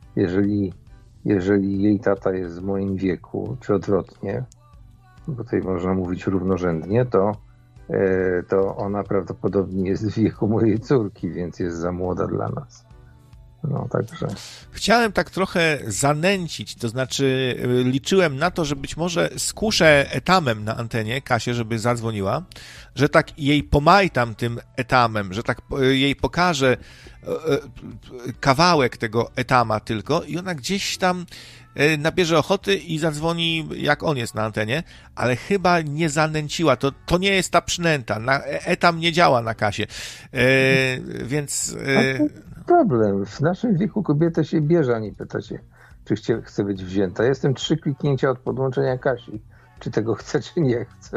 jeżeli jej tata jest w moim wieku, czy odwrotnie, bo tutaj można mówić równorzędnie, to ona prawdopodobnie jest w wieku mojej córki, więc jest za młoda dla nas. No, także. Chciałem tak trochę zanęcić, to znaczy liczyłem na to, że być może skuszę Etamem na antenie Kasię, żeby zadzwoniła, że tak jej pomajtam tym Etamem, że tak jej pokażę kawałek tego Etama tylko i ona gdzieś tam nabierze ochoty i zadzwoni, jak on jest na antenie, ale chyba nie zanęciła. To nie jest ta przynęta. Etam nie działa na Kasię. Więc... Problem. W naszym wieku kobieta się bierze, a nie pyta się, czy chce być wzięta. Jestem 3 kliknięcia od podłączenia Kasi. Czy tego chce, czy nie chce,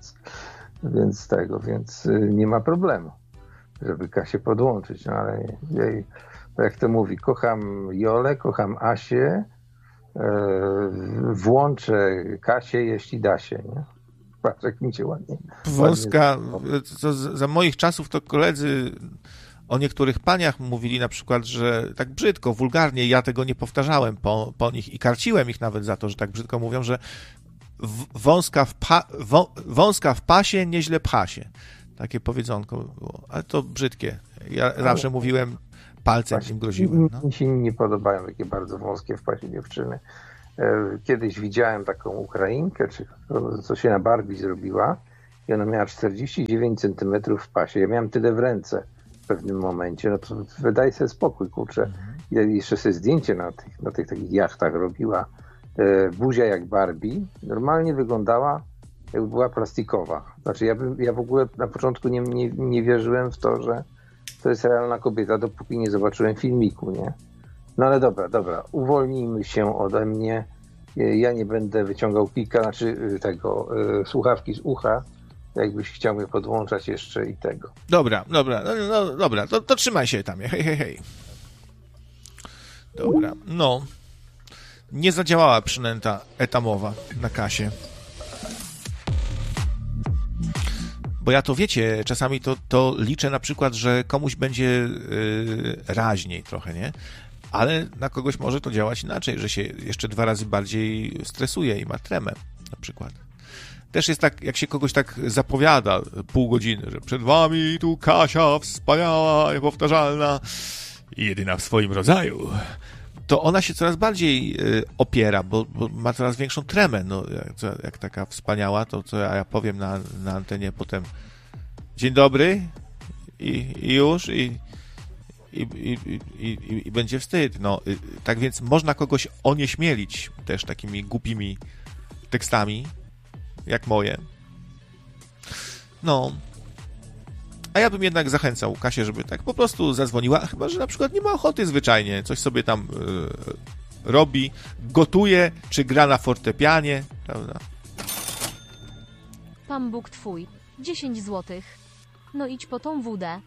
więc nie ma problemu, żeby Kasię podłączyć. No ale jak to mówi, kocham Jolę, kocham Asię, włączę Kasię, jeśli da się, nie? Patrz, jak mi się ładnie... Wąska, za moich czasów to koledzy o niektórych paniach mówili na przykład, że tak brzydko, wulgarnie, ja tego nie powtarzałem po nich i karciłem ich nawet za to, że tak brzydko mówią, że wąska w pasie, nieźle pcha się. Takie powiedzonko było, ale to brzydkie. Ja zawsze mówiłem, palcem im groziłem. No. Mi się nie podobają takie bardzo wąskie w pasie dziewczyny. Kiedyś widziałem taką Ukrainkę, co się na Barbie zrobiła i ona miała 49 cm w pasie. Ja miałem tyle w ręce w pewnym momencie. No to wydaje sobie spokój, kurczę. Ja jeszcze sobie zdjęcie na tych takich jachtach robiła. Buzia jak Barbie. Normalnie wyglądała, jakby była plastikowa. Znaczy ja w ogóle na początku nie wierzyłem w to, że to jest realna kobieta, dopóki nie zobaczyłem filmiku, nie? No ale dobra, uwolnijmy się ode mnie. Ja nie będę wyciągał słuchawki z ucha, jakbyś chciał mnie podłączać jeszcze i tego. Dobra, to trzymaj się tam, hej. Dobra, no. Nie zadziałała przynęta etamowa na kasie. Bo ja to wiecie, czasami to liczę na przykład, że komuś będzie raźniej trochę, nie? Ale na kogoś może to działać inaczej, że się jeszcze 2 razy bardziej stresuje i ma tremę na przykład. Też jest tak, jak się kogoś tak zapowiada pół godziny, że przed wami tu Kasia wspaniała, niepowtarzalna i jedyna w swoim rodzaju, to ona się coraz bardziej opiera, bo ma coraz większą tremę. No, jak taka wspaniała, to co ja powiem na antenie potem dzień dobry i już i będzie wstyd. No, tak więc można kogoś onieśmielić też takimi głupimi tekstami, jak moje. No. A ja bym jednak zachęcał Kasię, żeby tak po prostu zadzwoniła, chyba że na przykład nie ma ochoty zwyczajnie, coś sobie tam robi, gotuje, czy gra na fortepianie, prawda? Pan Bóg twój. 10 złotych. No idź po tą wódę.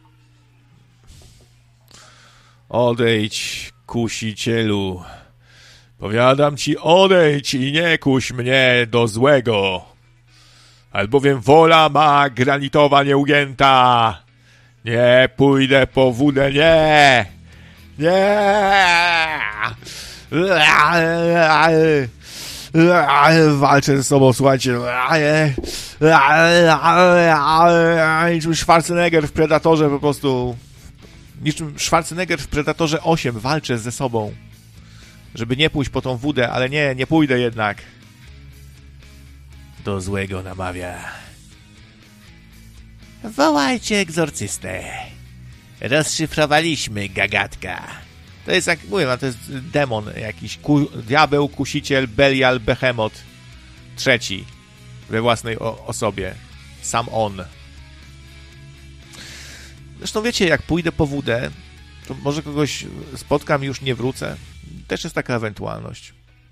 Odejdź, kusicielu. Powiadam ci, odejdź i nie kuś mnie do złego. Albowiem wola ma granitowa nieugięta. Nie pójdę po wódę, nie. Walczę ze sobą, słuchajcie. Niczym Schwarzenegger w Predatorze po prostu. Niczym Schwarzenegger w Predatorze 8 walczę ze sobą. Żeby nie pójść po tą wódę, ale nie pójdę jednak. Do złego namawia. Wołajcie egzorcystę. Rozszyfrowaliśmy gagatka. To jest jak mówię, to jest demon jakiś. Diabeł, kusiciel, Belial, Behemot. Trzeci. We własnej osobie. Sam on. Zresztą wiecie, jak pójdę po wódę, to może kogoś spotkam i już nie wrócę. Też jest taka ewentualność.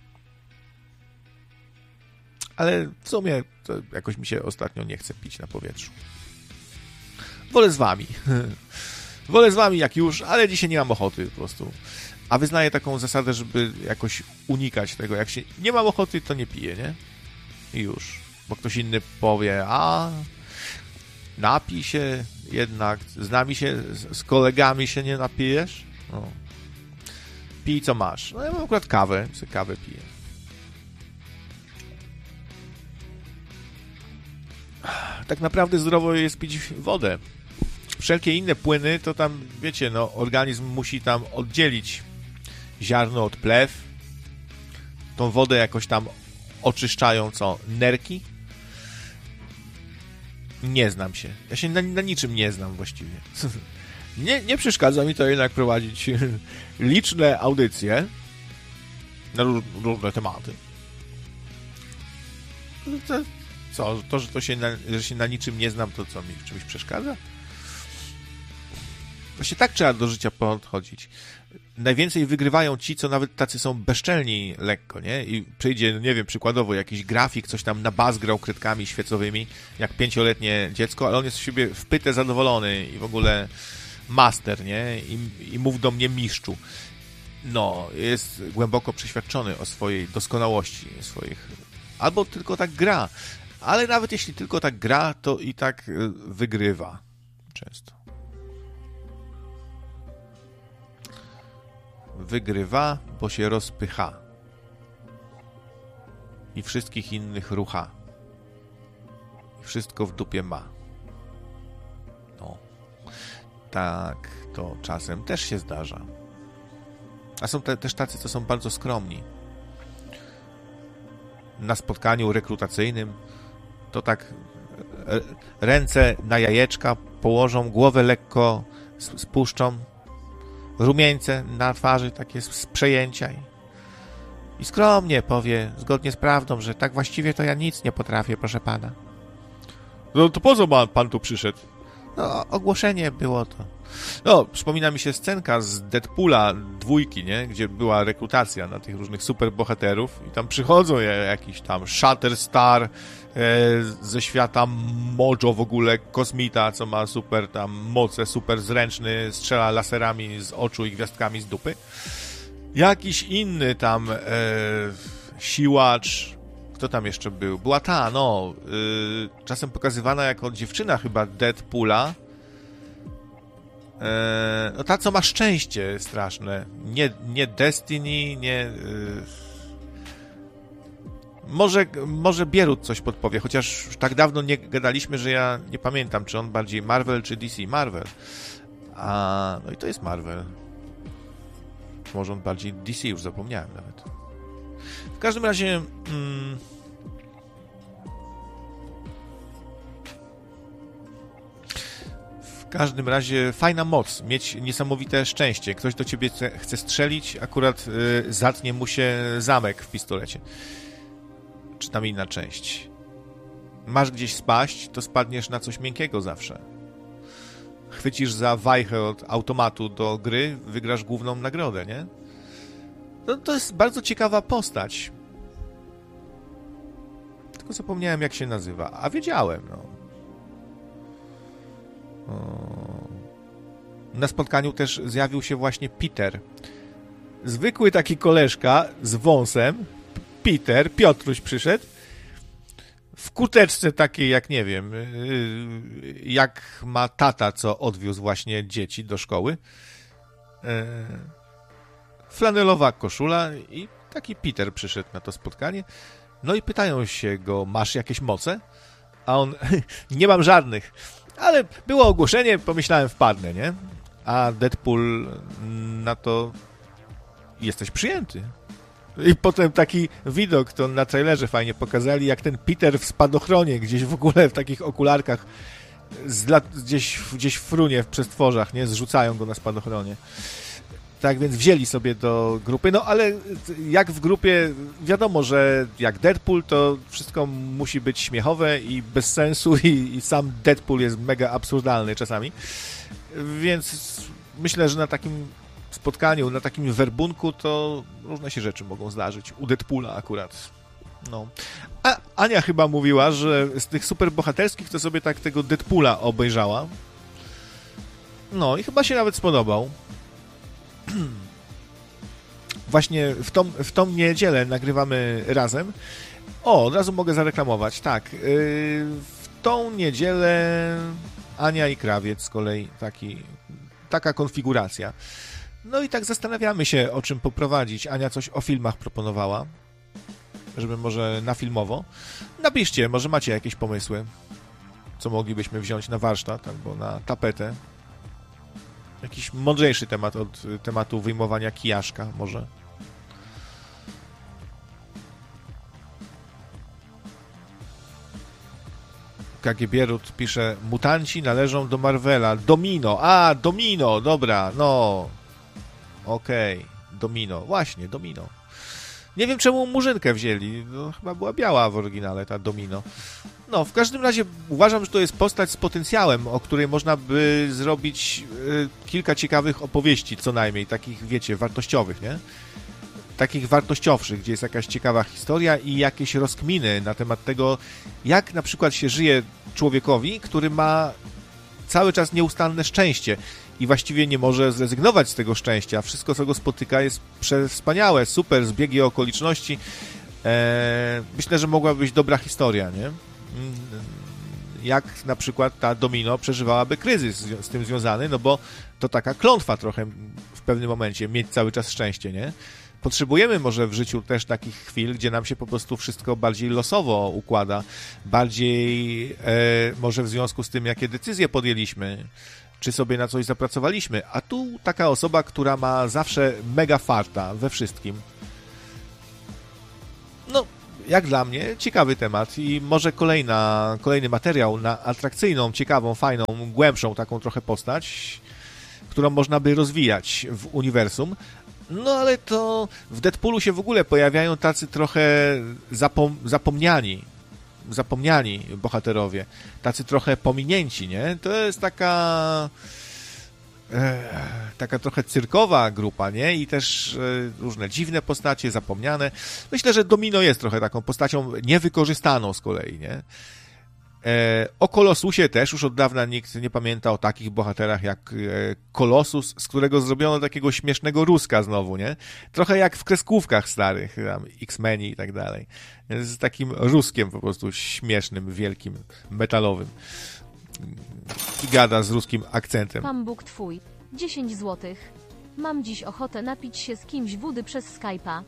Ale w sumie to jakoś mi się ostatnio nie chce pić na powietrzu. Wolę z wami. Wolę z wami jak już, ale dzisiaj nie mam ochoty po prostu. A wyznaję taką zasadę, żeby jakoś unikać tego. Jak się nie mam ochoty, to nie piję, nie? I już. Bo ktoś inny powie, napij się jednak, z nami się, z kolegami się nie napijesz? No. Pij co masz. No ja mam akurat kawę, sobie kawę piję. Tak naprawdę zdrowo jest pić wodę. Wszelkie inne płyny, to tam, wiecie, no, organizm musi tam oddzielić ziarno od plew. Tą wodę jakoś tam oczyszczają, nerki? Nie znam się. Ja się na niczym nie znam właściwie. Nie przeszkadza mi to jednak prowadzić liczne audycje na różne tematy. Że się na niczym nie znam, to co mi w czymś przeszkadza? Właśnie tak trzeba do życia podchodzić. Najwięcej wygrywają ci, co nawet tacy są bezczelni lekko, nie? I przyjdzie, nie wiem, przykładowo jakiś grafik, coś tam na bas grał kredkami świecowymi, jak 5-letnie dziecko, ale on jest z siebie wpyte zadowolony i w ogóle master, nie? I mów do mnie mistrzu. No, jest głęboko przeświadczony o swojej doskonałości, albo tylko tak gra. Ale nawet jeśli tylko tak gra, to i tak wygrywa często. Wygrywa, bo się rozpycha. I wszystkich innych rucha. I wszystko w dupie ma. No. Tak, to czasem też się zdarza. A są też tacy, co są bardzo skromni. Na spotkaniu rekrutacyjnym to tak ręce na jajeczka położą, głowę lekko spuszczą, rumieńce na twarzy, takie z przejęcia i skromnie powie, zgodnie z prawdą, że tak właściwie to ja nic nie potrafię, proszę pana. No to po co pan tu przyszedł? No, ogłoszenie było to. No, przypomina mi się scenka z Deadpoola 2, nie? Gdzie była rekrutacja na tych różnych superbohaterów i tam przychodzą jakiś tam Shatterstar ze świata Mojo w ogóle, kosmita, co ma super tam moce, super zręczny, strzela laserami z oczu i gwiazdkami z dupy. Jakiś inny tam siłacz. Kto tam jeszcze był? Była ta, czasem pokazywana jako dziewczyna chyba Deadpoola. No ta, co ma szczęście straszne. Nie Destiny, nie... Może Bierut coś podpowie, chociaż już tak dawno nie gadaliśmy, że ja nie pamiętam, czy on bardziej Marvel, czy DC. Marvel. No i to jest Marvel. Może on bardziej DC, już zapomniałem nawet. W każdym razie... W każdym razie fajna moc, mieć niesamowite szczęście. Ktoś do ciebie chce strzelić, akurat zatnie mu się zamek w pistolecie. Czy tam inna część. Masz gdzieś spaść, to spadniesz na coś miękkiego zawsze. Chwycisz za wajchę od automatu do gry, wygrasz główną nagrodę, nie? No, to jest bardzo ciekawa postać. Tylko zapomniałem, jak się nazywa. A wiedziałem, Na spotkaniu też zjawił się właśnie Peter. Zwykły taki koleżka z wąsem. Piotruś przyszedł. W kurteczce takiej, jak nie wiem, jak ma tata, co odwiózł właśnie dzieci do szkoły. Flanelowa koszula i taki Peter przyszedł na to spotkanie. No i pytają się go, masz jakieś moce? A on, nie mam żadnych. Ale było ogłoszenie, pomyślałem, wpadnę, nie? A Deadpool na to, jesteś przyjęty. I potem taki widok, to na trailerze fajnie pokazali, jak ten Peter w spadochronie, gdzieś w ogóle w takich okularkach, gdzieś frunie w przestworzach, nie? Zrzucają go na spadochronie. Tak więc wzięli sobie do grupy, no ale jak w grupie, wiadomo, że jak Deadpool, to wszystko musi być śmiechowe i bez sensu i sam Deadpool jest mega absurdalny czasami, więc myślę, że na takim spotkaniu, na takim werbunku to różne się rzeczy mogą zdarzyć. U Deadpoola akurat. No. A Ania chyba mówiła, że z tych superbohaterskich to sobie tak tego Deadpoola obejrzała. No i chyba się nawet spodobał. Właśnie w tą niedzielę nagrywamy razem. Od razu mogę zareklamować. Tak, w tą niedzielę Ania i Krawiec z kolei taka konfiguracja. No i tak zastanawiamy się, o czym poprowadzić. Ania coś o filmach proponowała, żeby może na filmowo. Napiszcie, może macie jakieś pomysły, co moglibyśmy wziąć na warsztat albo na tapetę. Jakiś mądrzejszy temat od tematu wyjmowania kijaszka może. KG Bierut pisze, mutanci należą do Marvela. Domino, Domino, dobra, no. Okej, Domino, właśnie, Domino. Nie wiem, czemu Murzynkę wzięli. No, chyba była biała w oryginale, ta Domino. No, w każdym razie uważam, że to jest postać z potencjałem, o której można by zrobić kilka ciekawych opowieści, co najmniej, takich, wiecie, wartościowych, nie? Takich wartościowszych, gdzie jest jakaś ciekawa historia i jakieś rozkminy na temat tego, jak na przykład się żyje człowiekowi, który ma cały czas nieustanne szczęście i właściwie nie może zrezygnować z tego szczęścia. Wszystko, co go spotyka, jest wspaniałe, super, zbiegi okoliczności. Myślę, że mogłaby być dobra historia, nie? jak na przykład ta Domino przeżywałaby kryzys z tym związany, no bo to taka klątwa trochę w pewnym momencie, mieć cały czas szczęście, nie? Potrzebujemy może w życiu też takich chwil, gdzie nam się po prostu wszystko bardziej losowo układa, bardziej może w związku z tym, jakie decyzje podjęliśmy, czy sobie na coś zapracowaliśmy, a tu taka osoba, która ma zawsze mega farta we wszystkim. No, jak dla mnie, ciekawy temat i może kolejny materiał na atrakcyjną, ciekawą, fajną, głębszą taką trochę postać, którą można by rozwijać w uniwersum. No ale to w Deadpoolu się w ogóle pojawiają tacy trochę zapomniani bohaterowie, tacy trochę pominięci, nie? To jest taka trochę cyrkowa grupa, nie? I też różne dziwne postacie, zapomniane. Myślę, że Domino jest trochę taką postacią niewykorzystaną z kolei, nie? O Kolosusie też już od dawna nikt nie pamięta o takich bohaterach jak Kolosus, z którego zrobiono takiego śmiesznego Ruska znowu, nie? Trochę jak w kreskówkach starych, tam X-Meni i tak dalej. Z takim Ruskiem po prostu śmiesznym, wielkim, metalowym. I gada z ruskim akcentem. Pan Bóg twój. 10 złotych. Mam dziś ochotę napić się z kimś wody przez Skype'a.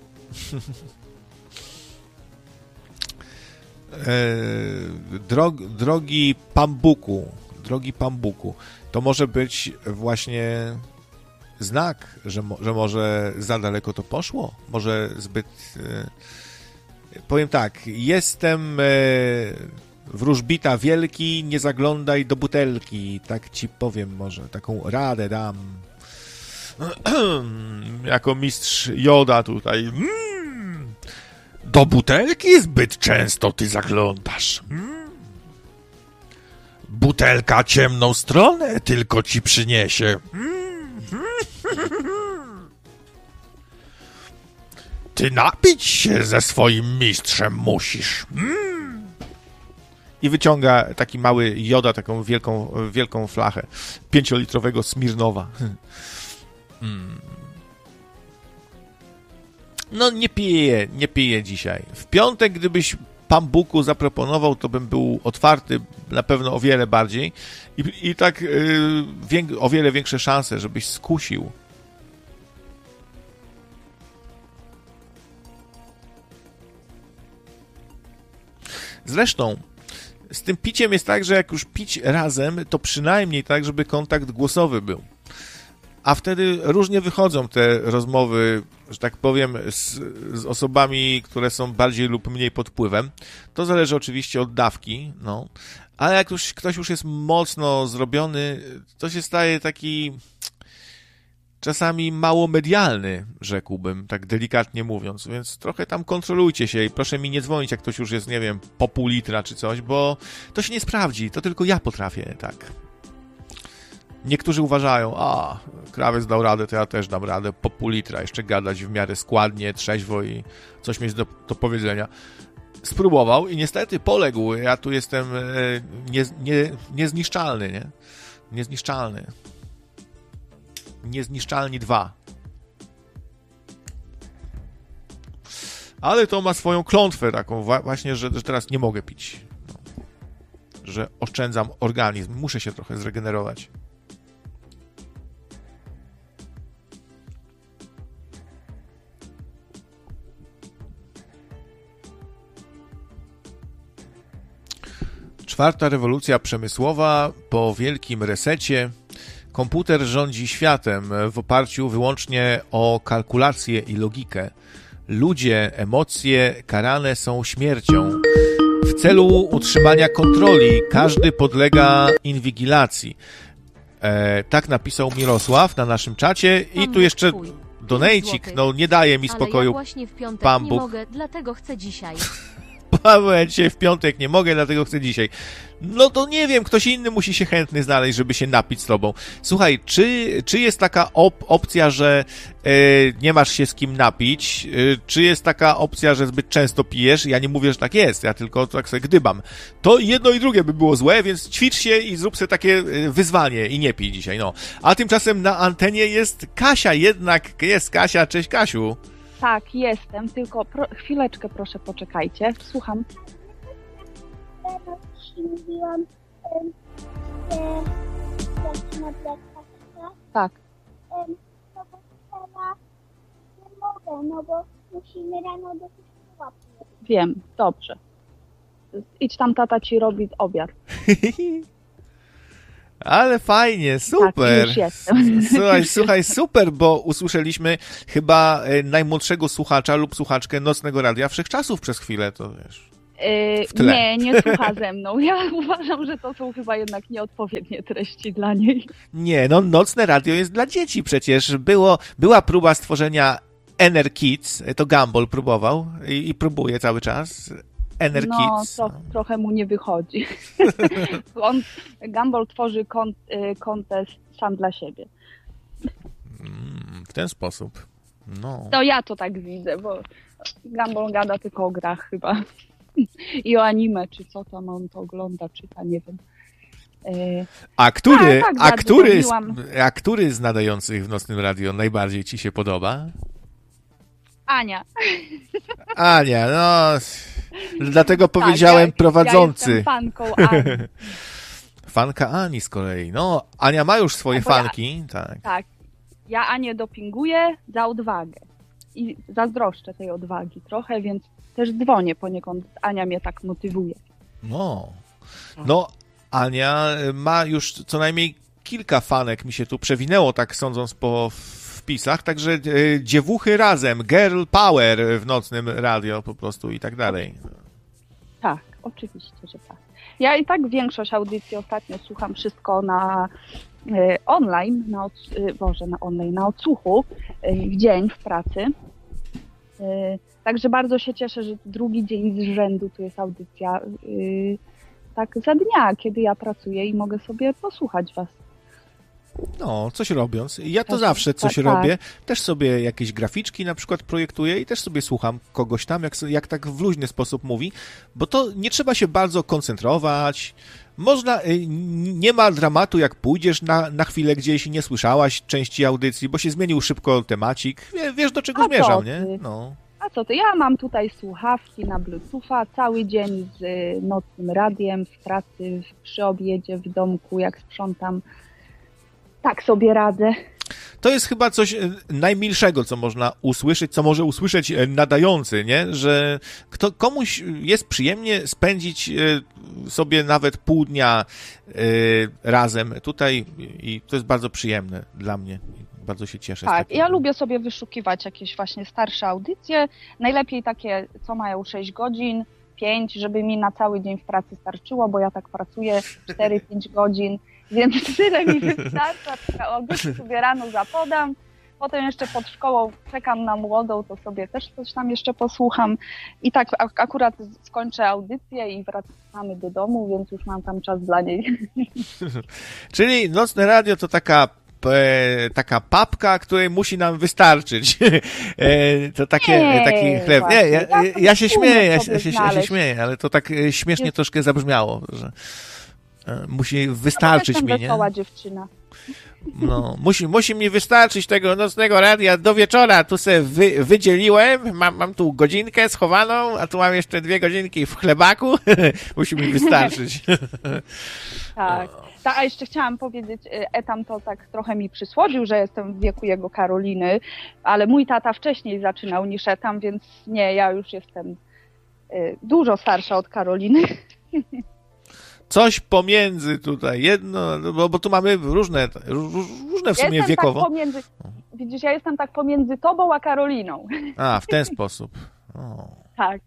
Drogi Pambuku, to może być właśnie znak, że może za daleko to poszło? Może zbyt... Powiem tak, jestem wróżbita wielki, nie zaglądaj do butelki, tak ci powiem może, taką radę dam. Jako mistrz Joda tutaj. Do butelki zbyt często ty zaglądasz. Butelka ciemną stronę tylko ci przyniesie. Ty napić się ze swoim mistrzem musisz. I wyciąga taki mały Joda, taką wielką flachę 5-litrowego Smirnowa. No nie piję dzisiaj. W piątek, gdybyś Pambuku zaproponował, to bym był otwarty na pewno o wiele bardziej i tak o wiele większe szanse, żebyś skusił. Zresztą z tym piciem jest tak, że jak już pić razem, to przynajmniej tak, żeby kontakt głosowy był. A wtedy różnie wychodzą te rozmowy, że tak powiem, z osobami, które są bardziej lub mniej pod wpływem. To zależy oczywiście od dawki, no. Ale jak już ktoś już jest mocno zrobiony, to się staje taki czasami mało medialny, rzekłbym, tak delikatnie mówiąc. Więc trochę tam kontrolujcie się i proszę mi nie dzwonić, jak ktoś już jest, nie wiem, po pół litra czy coś, bo to się nie sprawdzi. To tylko ja potrafię, tak. Niektórzy uważają, krawiec dał radę, to ja też dam radę po pół litra, jeszcze gadać w miarę składnie, trzeźwo i coś mieć do powiedzenia. Spróbował i niestety poległ. Ja tu jestem niezniszczalny, nie? Niezniszczalny. Niezniszczalni 2. Ale to ma swoją klątwę taką właśnie, że teraz nie mogę pić. No. Że oszczędzam organizm. Muszę się trochę zregenerować. Czwarta rewolucja przemysłowa po wielkim resecie. Komputer rządzi światem w oparciu wyłącznie o kalkulację i logikę. Ludzie, emocje karane są śmiercią. W celu utrzymania kontroli każdy podlega inwigilacji. Tak napisał Mirosław na naszym czacie i tu jeszcze donejcik, no nie daje mi spokoju. Ale ja właśnie w piątek nie mogę, dlatego chcę dzisiaj. Paweł, dzisiaj w piątek nie mogę, dlatego chcę dzisiaj. No to nie wiem, ktoś inny musi się chętny znaleźć, żeby się napić z tobą. Słuchaj, czy jest taka opcja, że nie masz się z kim napić? Czy jest taka opcja, że zbyt często pijesz? Ja nie mówię, że tak jest, ja tylko tak sobie gdybam. To jedno i drugie by było złe, więc ćwicz się i zrób sobie takie wyzwanie i nie pij dzisiaj, no. A tymczasem na antenie jest Kasia jednak. Jest Kasia, cześć Kasiu. Tak, jestem, tylko chwileczkę proszę poczekajcie, słucham. rano ci mówiłam, że zacznę breakfast, Tak, no bo teraz nie mogę, no bo musimy rano do kościoła pójść. wiem, dobrze. Idź tam, tata ci robi obiad. Ale fajnie, super. już jestem. Słuchaj, super, bo usłyszeliśmy chyba najmłodszego słuchacza lub słuchaczkę Nocnego Radia Wszechczasów przez chwilę, to wiesz. W tle. Nie słucha ze mną. Ja uważam, że to są chyba jednak nieodpowiednie treści dla niej. Nie, no Nocne Radio jest dla dzieci przecież. Była próba stworzenia Ener Kids, to Gumball próbował i próbuje cały czas. Ener Kids. To trochę mu nie wychodzi. Gumball tworzy kontest sam dla siebie. W ten sposób. No. To ja to tak widzę, bo Gumball gada tylko o grach chyba. I o anime, czy co tam on to ogląda, czyta, nie wiem. A który z nadających w Nocnym Radio najbardziej ci się podoba? Ania. Ania, no... Dlatego powiedziałem prowadzący. Ja jestem fanką Ani. Fanka Ani z kolei. No, Ania ma już swoje fanki. Tak. Ja Anię dopinguję za odwagę. I zazdroszczę tej odwagi trochę, więc też dzwonię poniekąd. Ania mnie tak motywuje. No, Ania ma już co najmniej kilka fanek, mi się tu przewinęło, tak sądząc po wpisach, także dziewuchy razem, girl power w Nocnym Radio po prostu i tak dalej. Tak, oczywiście, że tak. Ja i tak większość audycji ostatnio słucham wszystko na online, na odsłuchu w dzień w pracy. Także bardzo się cieszę, że drugi dzień z rzędu tu jest audycja tak za dnia, kiedy ja pracuję i mogę sobie posłuchać was. No, coś robiąc. Ja to zawsze coś robię. Też sobie jakieś graficzki na przykład projektuję i też sobie słucham kogoś tam, jak tak w luźny sposób mówi, bo to nie trzeba się bardzo koncentrować. Można, nie ma dramatu, jak pójdziesz na chwilę gdzieś i nie słyszałaś części audycji, bo się zmienił szybko temacik. Wiesz, do czego zmierzam, nie? No. A co ty? Ja mam tutaj słuchawki na Bluetootha, cały dzień z Nocnym Radiem, w pracy, przy obiedzie, w domku, jak sprzątam. Tak sobie radzę. To jest chyba coś najmilszego, co można usłyszeć, co może usłyszeć nadający, nie? Że komuś jest przyjemnie spędzić sobie nawet pół dnia razem tutaj i to jest bardzo przyjemne dla mnie. Bardzo się cieszę. Tak, ja lubię sobie wyszukiwać jakieś właśnie starsze audycje, najlepiej takie, co mają 6 godzin, 5, żeby mi na cały dzień w pracy starczyło, bo ja tak pracuję 4-5 godzin, więc tyle mi wystarcza. O godzinie sobie rano zapodam, potem jeszcze pod szkołą czekam na młodą, to sobie też coś tam jeszcze posłucham i tak akurat skończę audycję i wracamy do domu, więc już mam tam czas dla niej. Czyli Nocne Radio to taka papka, której musi nam wystarczyć. To taki chleb. Nie, ja się śmieję, ale to tak śmiesznie troszkę zabrzmiało, że musi wystarczyć mi, nie? Wesoła dziewczyna. No, musi mi wystarczyć tego Nocnego Radia do wieczora. Tu se wydzieliłem, mam tu godzinkę schowaną, a tu mam jeszcze 2 godzinki w chlebaku. Musi mi wystarczyć. Tak. A jeszcze chciałam powiedzieć, Etam to tak trochę mi przysłodził, że jestem w wieku jego Karoliny, ale mój tata wcześniej zaczynał niż Etam, więc nie, ja już jestem dużo starsza od Karoliny. Coś pomiędzy tutaj, jedno, bo tu mamy różne w sumie wiekowo. Tak widzisz, ja jestem tak pomiędzy tobą a Karoliną. A, w ten sposób. O. Tak.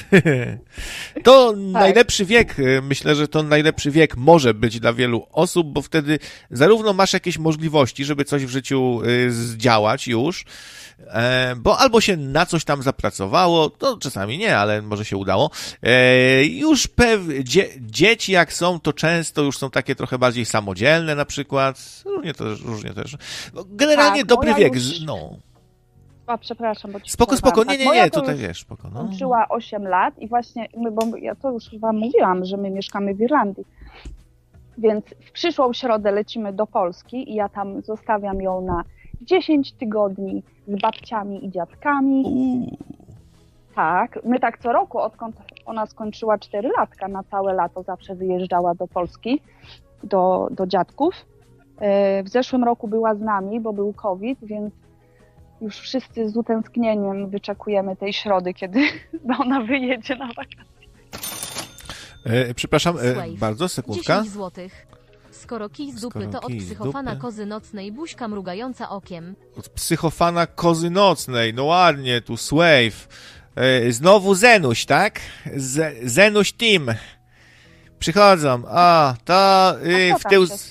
To najlepszy wiek, myślę, że to najlepszy wiek może być dla wielu osób, bo wtedy zarówno masz jakieś możliwości, żeby coś w życiu zdziałać już, bo albo się na coś tam zapracowało, to czasami nie, ale może się udało. Już dzieci jak są, to często już są takie trochę bardziej samodzielne na przykład, różnie też. Generalnie dobry wiek, no. A, przepraszam, bo ci Spoko, nie, tutaj wiesz, spoko. No. Kończyła 8 lat i właśnie, bo ja to już wam mówiłam, że my mieszkamy w Irlandii, więc w przyszłą środę lecimy do Polski i ja tam zostawiam ją na 10 tygodni z babciami i dziadkami. Tak, my tak co roku, odkąd Ona skończyła 4-latka, na całe lato zawsze wyjeżdżała do Polski, do dziadków. W zeszłym roku była z nami, bo był COVID, więc już wszyscy z utęsknieniem wyczekujemy tej środy, kiedy ona wyjedzie na wakacje. Przepraszam, Slave. bardzo, sekundka. 10 złotych. Skoro kij z dupy, to od kij z psychofana dupy. kozy nocnej buźka mrugająca okiem. Od psychofana kozy nocnej, no ładnie, tu Swave. Znowu Zenuś, tak? Zenuś Team. Przychodzą, to A w co tył... tam się